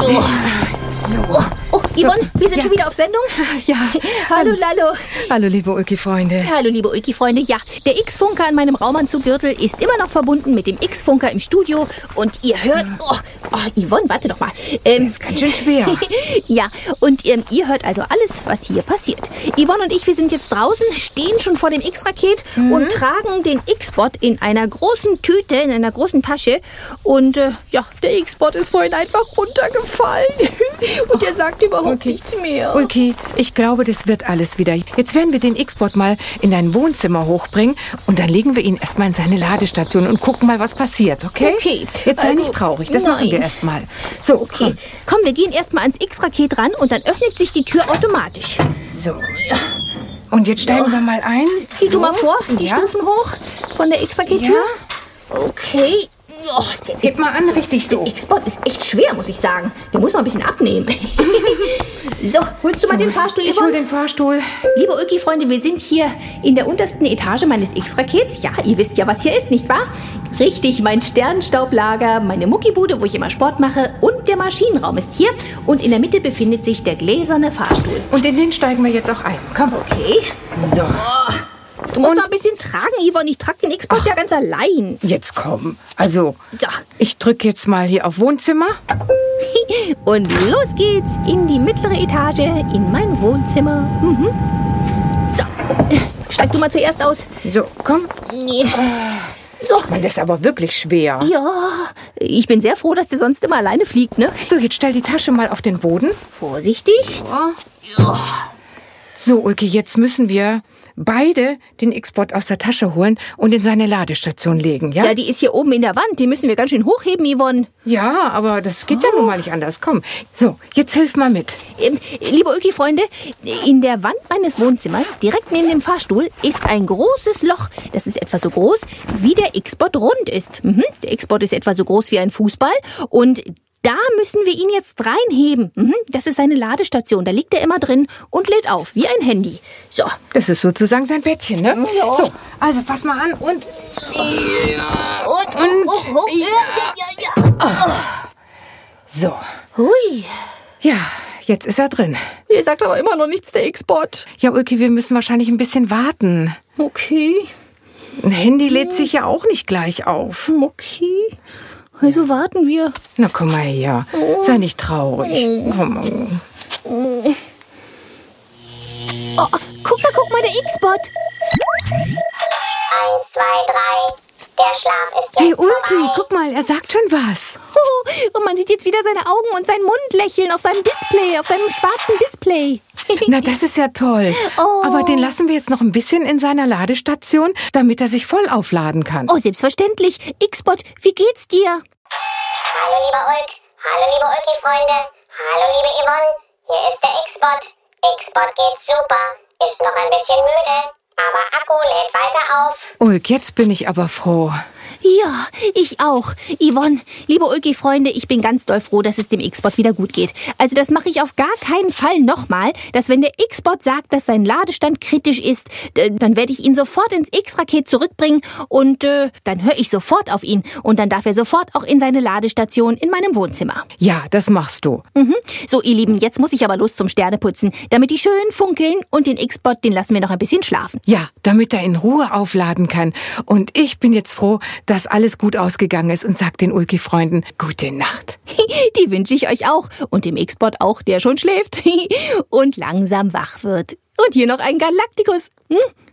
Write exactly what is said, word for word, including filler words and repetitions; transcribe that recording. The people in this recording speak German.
Oh. Oh, oh, Yvonne, wir sind ja. schon wieder auf Sendung? Ja. Hallo, Lalo. Hallo, liebe Ulki-Freunde. Hallo, liebe Ulki-Freunde. Ja, der X-Funker an meinem Raumanzuggürtel ist immer noch verbunden mit dem X-Funker im Studio. Und ihr hört... Oh, oh Yvonne, warte doch mal. Ähm, das ist ganz schön schwer. Ja, und ähm, ihr hört also alles, was hier passiert. Yvonne und ich, wir sind jetzt draußen, stehen schon vor dem X-Raket mhm. und tragen den X-Bot in einer großen Tüte, in einer großen Tasche. Und äh, ja, der X-Bot ist vorhin einfach runtergefallen. Und er sagt überhaupt okay. nichts mehr. Okay, ich glaube, das wird alles wieder. Jetzt werden wir den X-Bot mal in dein Wohnzimmer hochbringen und dann legen wir ihn erstmal in seine Ladestation und gucken mal, was passiert, okay? Okay. Jetzt sei also, nicht traurig, das nein. machen wir erstmal. So, Okay, komm. komm, wir gehen erstmal ans X-Raket ran und dann öffnet sich die Tür automatisch. So. Und jetzt steigen So. wir mal ein. Geh so. du mal vor, die ja. Stufen hoch von der X-Raket-Tür. Okay. Oh, der, Gib mal an, richtig so. Der X-Bot ist echt schwer, muss ich sagen. Der muss noch ein bisschen abnehmen. So, holst du mal So, den Fahrstuhl, Ich hol Yvonne? den Fahrstuhl. Liebe Ulki-Freunde, wir sind hier in der untersten Etage meines X-Rakets. Ja, ihr wisst ja, was hier ist, nicht wahr? Richtig, mein Sternenstaublager, meine Muckibude, wo ich immer Sport mache, und der Maschinenraum ist hier. Und in der Mitte befindet sich der gläserne Fahrstuhl. Und in den steigen wir jetzt auch ein. Komm. Okay. So. Du musst Und- mal ein bisschen tragen, Yvonne. Ich trage den X-Bot ja ganz allein. Jetzt komm. Also, So. ich drücke jetzt mal hier auf Wohnzimmer. Und los geht's in die mittlere Etage, in mein Wohnzimmer. Mhm. So, steig du mal zuerst aus. So, komm. Nee. So, Mann, das ist aber wirklich schwer. ja, ich bin sehr froh, dass der sonst immer alleine fliegt, ne? So, jetzt stell die Tasche mal auf den Boden. Vorsichtig. So, Ulki, jetzt müssen wir beide den X-Bot aus der Tasche holen und in seine Ladestation legen, ja? Ja, die ist hier oben in der Wand. Die müssen wir ganz schön hochheben, Yvonne. Ja, aber das geht ja nun mal nicht anders. Komm, so, jetzt hilf mal mit. Ähm, liebe Ulki-Freunde, in der Wand meines Wohnzimmers, direkt neben dem Fahrstuhl, ist ein großes Loch. Das ist etwa so groß, wie der X-Bot rund ist. Mhm. Der X-Bot ist etwa so groß wie ein Fußball und da müssen wir ihn jetzt reinheben. Mhm. Das ist seine Ladestation. Da liegt er immer drin und lädt auf, wie ein Handy. So. Das ist sozusagen sein Bettchen, ne? Ja. So, also fass mal an und... Und, und, oh, oh, ja, ja, ja. So, Hui. ja, jetzt ist er drin. Ihr sagt aber immer noch nichts, der X-Bot. Ja, Ulki, wir müssen wahrscheinlich ein bisschen warten. Okay, Ein Handy lädt sich ja auch nicht gleich auf. okay. Also warten wir. Na, komm mal her. Sei nicht traurig. Oh, Mann. Oh, guck mal, guck mal, der X-Bot. Eins, zwei, drei. Der Schlaf ist Hey, jetzt Ulki, vorbei. guck mal, er sagt schon was. Und man sieht jetzt wieder seine Augen und seinen Mund lächeln auf seinem Display, auf seinem schwarzen Display. Na, das ist ja toll. Oh. Aber den lassen wir jetzt noch ein bisschen in seiner Ladestation, damit er sich voll aufladen kann. Oh, selbstverständlich. X-Bot, wie geht's dir? Hallo, lieber Ulk. Hallo, liebe Ulki-Freunde. Hallo, liebe Yvonne. Hier ist der X-Bot. X-Bot geht super. Ist noch ein bisschen müde, aber Akku lädt weiter auf. Ulk, jetzt bin ich aber froh. Ja, ich auch. Yvonne, liebe Ulki-Freunde, ich bin ganz doll froh, dass es dem X-Bot wieder gut geht. Also das mache ich auf gar keinen Fall nochmal, dass wenn der X-Bot sagt, dass sein Ladestand kritisch ist, äh, dann werde ich ihn sofort ins X-Raket zurückbringen und äh, dann höre ich sofort auf ihn. Und dann darf er sofort auch in seine Ladestation in meinem Wohnzimmer. Ja, das machst du. Mhm. So, ihr Lieben, jetzt muss ich aber los zum Sterneputzen, damit die schön funkeln und den X-Bot, den lassen wir noch ein bisschen schlafen. Ja, damit er in Ruhe aufladen kann. Und ich bin jetzt froh, dass alles gut ausgegangen ist und sag den Ulki-Freunden gute Nacht. Die wünsche ich euch auch und dem X-Bot auch, der schon schläft und langsam wach wird. Und hier noch ein Galaktikus. Hm?